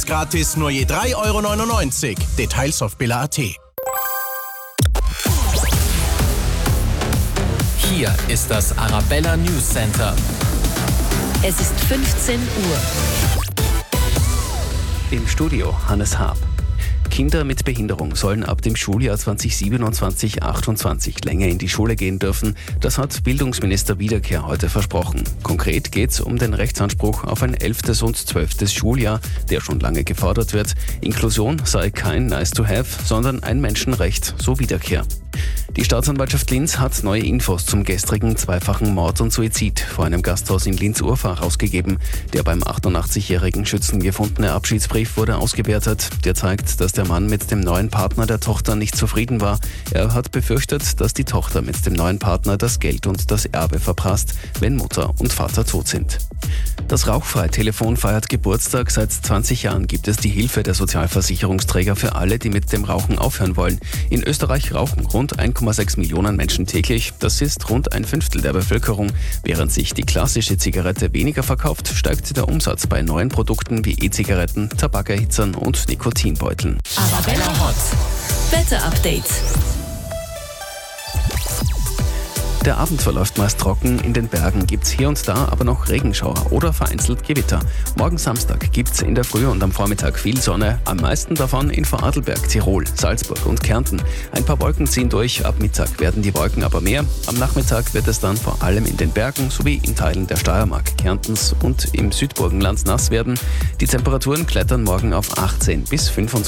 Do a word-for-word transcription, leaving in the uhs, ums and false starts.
gratis, nur je drei Euro neunundneunzig. Details auf billa punkt at. Hier ist das Arabella News Center. Es ist fünfzehn Uhr. Im Studio Hannes Haab. Kinder mit Behinderung sollen ab dem Schuljahr zwanzig siebenundzwanzig achtundzwanzig länger in die Schule gehen dürfen. Das hat Bildungsminister Wiederkehr heute versprochen. Konkret geht es um den Rechtsanspruch auf ein elftes und zwölftes Schuljahr, der schon lange gefordert wird. Inklusion sei kein Nice to have, sondern ein Menschenrecht, so Wiederkehr. Die Staatsanwaltschaft Linz hat neue Infos zum gestrigen zweifachen Mord und Suizid vor einem Gasthaus in Linz-Urfahr herausgegeben. Der beim achtundachtzigjährigen Schützen gefundene Abschiedsbrief wurde ausgewertet. Der zeigt, dass der Mann mit dem neuen Partner der Tochter nicht zufrieden war. Er hat befürchtet, dass die Tochter mit dem neuen Partner das Geld und das Erbe verprasst, wenn Mutter und Vater tot sind. Das Rauchfrei-Telefon feiert Geburtstag. Seit zwanzig Jahren gibt es die Hilfe der Sozialversicherungsträger für alle, die mit dem Rauchen aufhören wollen. In Österreich rauchen rund eins Komma sechs Millionen Menschen täglich. Das ist rund ein Fünftel der Bevölkerung. Während sich die klassische Zigarette weniger verkauft, steigt der Umsatz bei neuen Produkten wie E-Zigaretten, Tabakerhitzern und Nikotinbeuteln. Arabella Hot. Wetter-Update. Der Abend verläuft meist trocken, in den Bergen gibt's hier und da aber noch Regenschauer oder vereinzelt Gewitter. Morgen Samstag gibt's in der Früh und am Vormittag viel Sonne, am meisten davon in Vorarlberg, Tirol, Salzburg und Kärnten. Ein paar Wolken ziehen durch, ab Mittag werden die Wolken aber mehr. Am Nachmittag wird es dann vor allem in den Bergen sowie in Teilen der Steiermark, Kärntens und im Südburgenland nass werden. Die Temperaturen klettern morgen auf achtzehn bis fünfundzwanzig